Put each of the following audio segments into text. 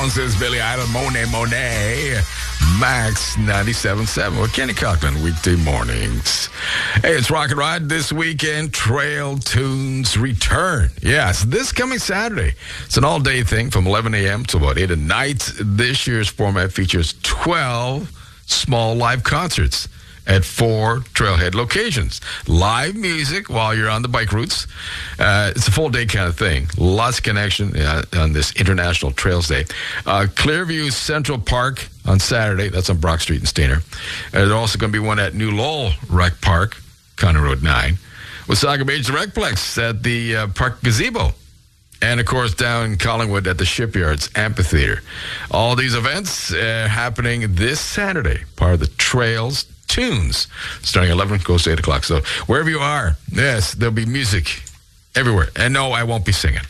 Stones is Billy Idol, Monet. Max 97.7 with Kenny Cochran weekday mornings. Hey, it's Rock and Ride this weekend. Trail Tunes return. Yes, this coming Saturday. It's an all-day thing from 11 a.m. to about 8 at night. This year's format features 12 small live concerts at 4 trailhead locations. Live music while you're on the bike routes. It's a full day kind of thing. Lots of connection on this International Trails Day. Clearview Central Park on Saturday. That's on Brock Street in Stayner. There's also going to be one at New Lowell Rec Park, Conner Road 9. Wasaga Beach Recplex at the Park Gazebo. And, of course, down in Collingwood at the Shipyards Amphitheater. All these events happening this Saturday, part of the Trails Tunes, starting at 11, goes to 8 o'clock. So wherever you are, yes, there'll be music everywhere. And no, I won't be singing.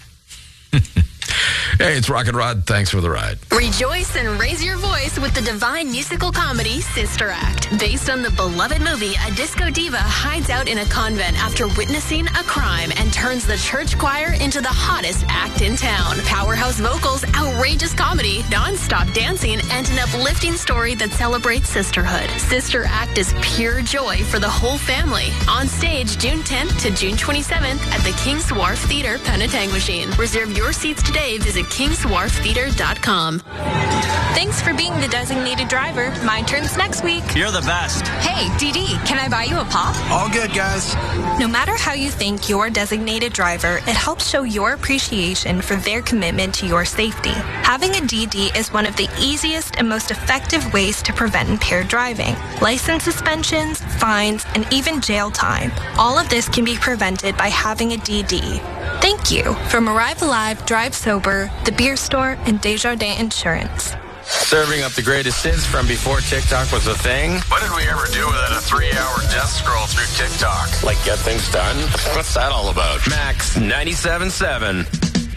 Hey, it's Rock and Rod. Thanks for the ride. Rejoice and raise your voice with the divine musical comedy Sister Act. Based on the beloved movie, a disco diva hides out in a convent after witnessing a crime and turns the church choir into the hottest act in town. Powerhouse vocals, outrageous comedy, non-stop dancing, and an uplifting story that celebrates sisterhood. Sister Act is pure joy for the whole family. On stage June 10th to June 27th at the King's Wharf Theatre, Penetangwishing. Reserve your seats today. Visit KingsWharfTheatre.com. Thanks for being the designated driver. My turn's next week. You're the best. Hey, DD, can I buy you a pop? All good, guys. No matter how you thank your designated driver, it helps show your appreciation for their commitment to your safety. Having a DD is one of the easiest and most effective ways to prevent impaired driving. License suspensions, fines, and even jail time. All of this can be prevented by having a DD. Thank you from Arrive Alive, Drive Sober, The Beer Store, and Desjardins Insurance. Serving up the greatest hits from before TikTok was a thing. What did we ever do without a 3-hour death scroll through TikTok? Like get things done? What's that all about? Max 97.7.